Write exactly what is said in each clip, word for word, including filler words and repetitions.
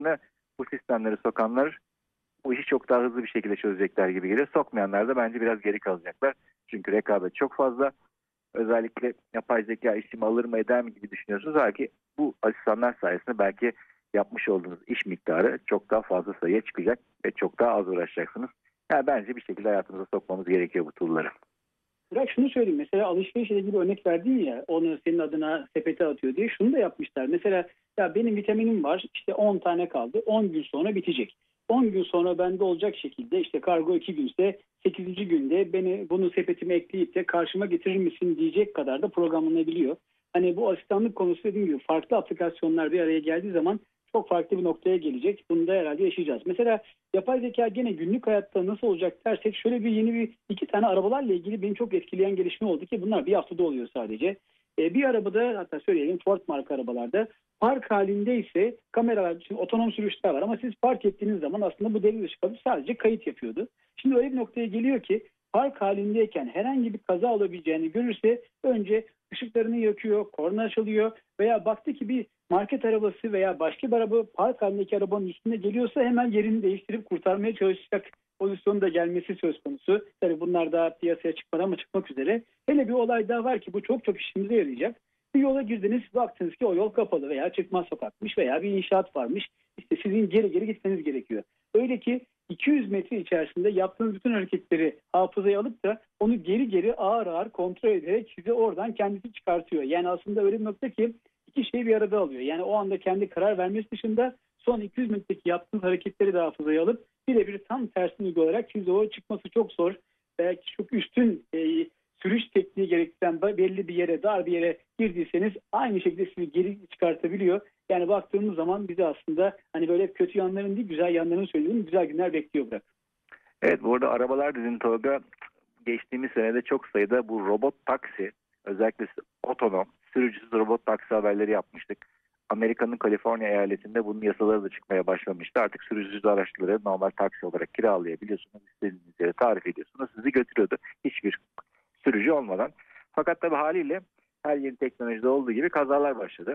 hayatına bu sistemleri sokanlar bu işi çok daha hızlı bir şekilde çözecekler gibi geliyor. Sokmayanlar da bence biraz geri kalacaklar. Çünkü rekabet çok fazla. Özellikle yapay zeka işimi alır mı eder mi gibi düşünüyorsunuz. Belki bu asistanlar sayesinde belki yapmış olduğunuz iş miktarı çok daha fazla sayıya çıkacak ve çok daha az uğraşacaksınız. Yani bence bir şekilde hayatımıza sokmamız gerekiyor bu tool'ları. Bırak şunu söyleyeyim. Mesela alışverişle ilgili örnek verdin ya, onu senin adına sepete atıyor diye. Şunu da yapmışlar. Mesela ya benim vitaminim var, işte on tane kaldı. on gün sonra bitecek. on gün sonra bende olacak şekilde, işte kargo iki günse sekizinci günde beni bunu sepetime ekleyip de karşıma getirir misin diyecek kadar da programlanabiliyor. Hani bu asistanlık konusu, dediğim gibi, farklı aplikasyonlar bir araya geldiği zaman çok farklı bir noktaya gelecek. Bunu da herhalde yaşayacağız. Mesela yapay zeka gene günlük hayatta nasıl olacak dersek, şöyle bir yeni bir iki tane arabalarla ilgili beni çok etkileyen gelişme oldu ki bunlar bir haftada oluyor sadece. Ee, bir arabada, hatta söyleyelim, Ford marka arabalarda park halindeyse kameralar, için otonom sürüşler var ama siz park ettiğiniz zaman aslında bu devre dışı kalıp sadece kayıt yapıyordu. Şimdi öyle bir noktaya geliyor ki park halindeyken herhangi bir kaza olabileceğini görürse önce ışıklarını yakıyor, korna açılıyor veya baktı ki bir market arabası veya başka bir araba park halindeki arabanın üstüne geliyorsa hemen yerini değiştirip kurtarmaya çalışacak pozisyonda gelmesi söz konusu. Tabii bunlar daha piyasaya çıkmadan ama çıkmak üzere. Hele bir olay daha var ki bu çok çok işimize yarayacak. Bir yola girdiniz, baktınız ki o yol kapalı veya çıkmaz sokakmış veya bir inşaat varmış. İşte sizin geri geri gitmeniz gerekiyor. Öyle ki iki yüz metre içerisinde yaptığınız bütün hareketleri hafızaya alıp da onu geri geri ağır ağır kontrol ederek size oradan kendisi çıkartıyor. Yani aslında öyle bir nokta ki iki şeyi bir arada alıyor. Yani o anda kendi karar vermesi dışında son iki yüz metredeki yaptığınız hareketleri de hafızaya alıp birebir tam tersini uygulayarak size o çıkması çok zor, belki çok üstün e, sürüş tekniği gerektiren belli bir yere, dar bir yere girdiyseniz aynı şekilde sizi geri çıkartabiliyor. Yani baktığımız zaman bizi aslında hani böyle kötü yanların değil, güzel yanlarını söylediğim güzel günler bekliyor bırak. Evet, bu arada arabalar dedin Tolga. Geçtiğimiz senede çok sayıda bu robot taksi, özellikle otonom, sürücüsüz robot taksi haberleri yapmıştık. Amerika'nın Kaliforniya eyaletinde bunun yasaları da çıkmaya başlamıştı. Artık sürücüsüz araçları normal taksi olarak kiralayabiliyorsunuz. İstediğiniz yere tarif ediyorsunuz. Sizi götürüyordu hiçbir sürücü olmadan. Fakat tabii haliyle her yeni teknolojide olduğu gibi kazalar başladı.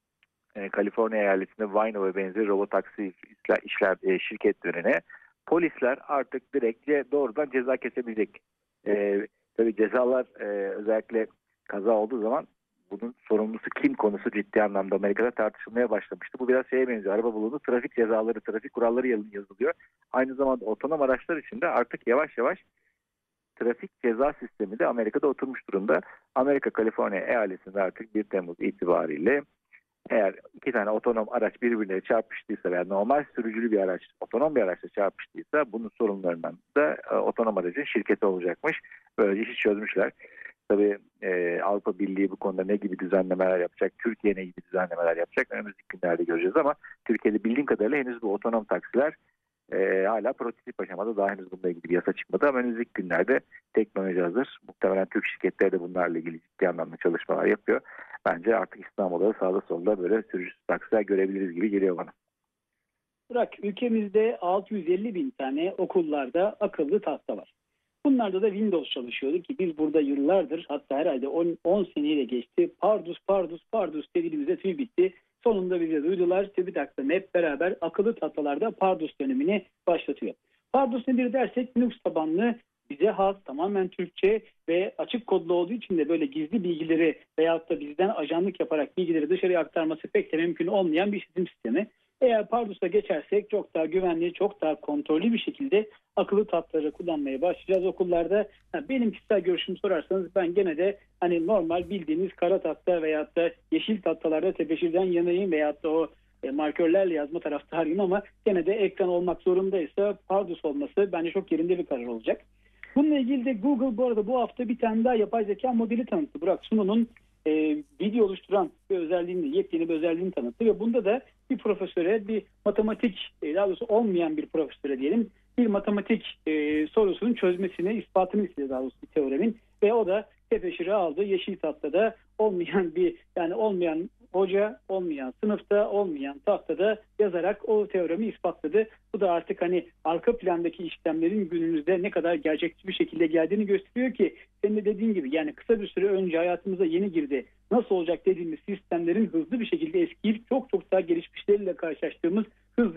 Ee, Kaliforniya eyaletinde Waymo ve benzeri robot taksi işler, işler e, şirketlerine polisler artık direkt doğrudan ceza kesebilecek. Ee, tabii cezalar e, özellikle kaza olduğu zaman bunun sorumlusu kim konusu ciddi anlamda Amerika'da tartışılmaya başlamıştı. Bu biraz şeye benziyor. Araba bulundu, trafik cezaları, trafik kuralları yazılıyor. Aynı zamanda otonom araçlar için de artık yavaş yavaş trafik ceza sistemi de Amerika'da oturmuş durumda. Amerika Kaliforniya eyaletinde artık bir Temmuz itibariyle eğer iki tane otonom araç birbirine çarpıştıysa veya normal sürücülü bir araç otonom bir araçla çarpıştıysa bunun sorunlarından da e, otonom aracın şirketi olacakmış. Böylece işi çözmüşler. Tabii e, Avrupa Birliği bu konuda ne gibi düzenlemeler yapacak, Türkiye ne gibi düzenlemeler yapacak önümüzdeki günlerde göreceğiz ama Türkiye'de bildiğim kadarıyla henüz bu otonom taksiler e, hala prototip aşamada, daha henüz bununla ilgili bir yasa çıkmadı ama önümüzdeki günlerde teknoloji hazır. Muhtemelen Türk şirketleri de bunlarla ilgili ciddi anlamda çalışmalar yapıyor. Bence artık İstanbul'da sağda solda böyle sürücüsüz taksiler görebiliriz gibi geliyor bana. Bırak, ülkemizde altı yüz elli bin tane okullarda akıllı tahta var. Bunlarda da Windows çalışıyordu ki biz burada yıllardır, hatta herhalde on seneyi de geçti. Pardus, Pardus, Pardus dediğimizde tüy bitti. Sonunda bize duydular. TÜBİTAK'ta hep beraber akıllı tahtalarda Pardus dönemini başlatıyor. Pardus nedir dersek, Linux tabanlı, bize has, tamamen Türkçe ve açık kodlu olduğu için de böyle gizli bilgileri veyahut da bizden ajanlık yaparak bilgileri dışarıya aktarması pek de mümkün olmayan bir işletim sistemi. Eğer Pardus'a geçersek çok daha güvenli, çok daha kontrollü bir şekilde akıllı tahtaları kullanmaya başlayacağız okullarda. Ha, benim kişisel görüşümü sorarsanız ben gene de hani normal bildiğiniz kara tahta veyahut da yeşil tahtalarda tebeşirden yanayım veyahut da o e, markörlerle yazma taraftarıyım ama gene de ekran olmak zorundaysa Pardus olması bence çok yerinde bir karar olacak. Bununla ilgili de Google bu arada bu hafta bir tane daha yapay zeka modeli tanıttı. Burak, Sunu'nun e, video oluşturan bir özelliğini, yepyeni bir özelliğini tanıttı ve bunda da bir profesöre, bir matematik, e, daha doğrusu olmayan bir profesöre diyelim, bir matematik e, sorusunun çözmesini, ispatını istedi daha doğrusu bir teoremin ve o da tebeşiri aldı. Yeşil tahtada olmayan bir, yani olmayan hoca, olmayan sınıfta, olmayan tahtada yazarak o teoremi ispatladı. Bu da artık hani arka plandaki işlemlerin günümüzde ne kadar gerçekçi bir şekilde geldiğini gösteriyor ki senin de dediğin gibi yani kısa bir süre önce hayatımıza yeni girdi, nasıl olacak dediğimiz sistemlerin hızlı bir şekilde eskiyip çok çok daha gelişmişleriyle karşılaştığımız hızlı